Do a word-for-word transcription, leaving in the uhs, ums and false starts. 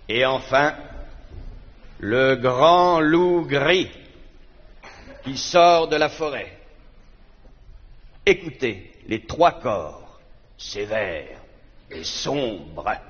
Et enfin, le grand loup gris qui sort de la forêt. Écoutez les trois corps, sévères et sombres.